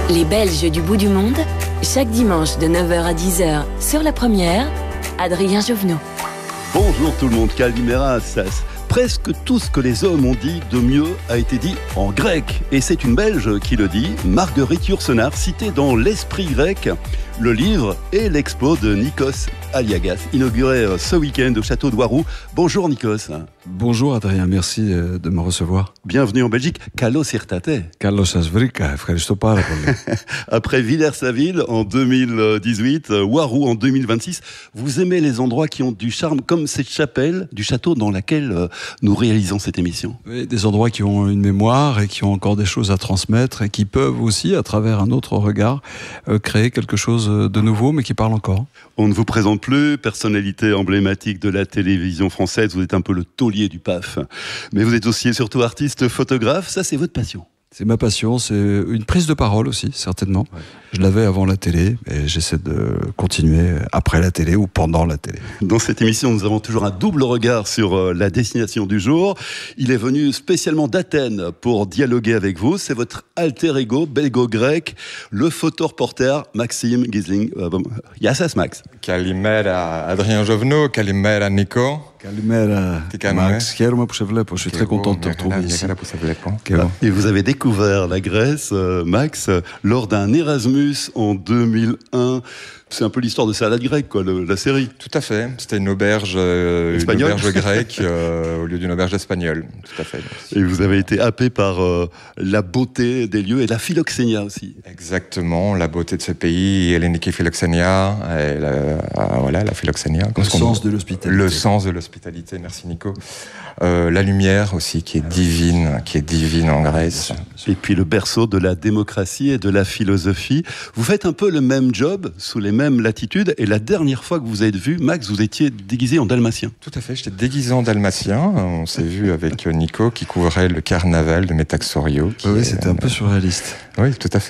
Les Belges du bout du monde, chaque dimanche de 9h à 10h sur La Première, Adrien Jovenot. Bonjour tout le monde, Kalimera. Presque tout ce que les hommes ont dit de mieux a été dit en grec. Et c'est une Belge qui le dit, Marguerite Yourcenar, citée dans L'Esprit grec, le livre et l'expo de Nikos Aliagas, inauguré ce week-end au château de Warou. Bonjour Nikos. Bonjour Adrien, merci de me recevoir. Bienvenue en Belgique. Kalos irtate. Kalos asvrika, ευχαριστώ πάρα πολύ. Après Villers-la-Ville en 2018, Warou en 2026, vous aimez les endroits qui ont du charme, comme cette chapelle du château dans laquelle nous réalisons cette émission. Oui, des endroits qui ont une mémoire et qui ont encore des choses à transmettre et qui peuvent aussi, à travers un autre regard, créer quelque chose de nouveau, mais qui parle encore. On ne vous présente plus, personnalité emblématique de la télévision française, vous êtes un peu le taulier du PAF. Mais vous êtes aussi et surtout artiste photographe, ça c'est votre passion. C'est ma passion, c'est une prise de parole aussi, certainement. Ouais. Je l'avais avant la télé et j'essaie de continuer après la télé ou pendant la télé. Dans cette émission, nous avons toujours un double regard sur la destination du jour. Il est venu spécialement d'Athènes pour dialoguer avec vous. C'est votre alter ego belgo-grec, le photoreporter Maxime Gisling. Yassas Max. Kalimera Adrien Jovenot, Kalimera Nico. Kalimera Max, χαίρομαι που σε βλέπω. Je suis très content de te retrouver ici. Et vous avez découvert la Grèce, Max, lors d'un Erasmus en 2001. C'est un peu l'histoire de Salade grecque, quoi, la série. Tout à fait. C'était une auberge grecque au lieu d'une auberge espagnole. Tout à fait. Et vous avez été happé par la beauté des lieux et la philoxénia aussi. Exactement, la beauté de ce pays, Helleniki Philoxénia, et la philoxénia. Le sens de l'hospitalité. Le sens de l'hospitalité, merci Nico. La lumière aussi, qui est divine en Grèce. Et puis le berceau de la démocratie et de la philosophie. Vous faites un peu le même job, sous les mêmes latitudes. Et la dernière fois que vous êtes vu, Max, vous étiez déguisé en dalmatien. Tout à fait, j'étais déguisé en dalmatien. On s'est vu avec Nico qui couvrait le carnaval de Metaxorio. Oui, c'était un peu surréaliste. Oui, tout à fait.